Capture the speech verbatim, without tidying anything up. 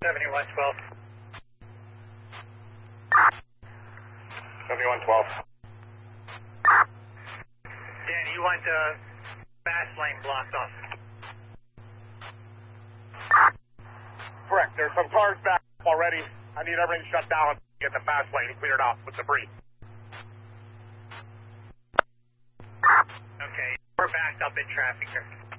seventy-one twelve. seventy-one twelve. Dan, you want the fast lane blocked off? Correct. There's some cars back already. I need everything shut down to get the fast lane cleared off with debris. Okay, we're backed up in traffic here.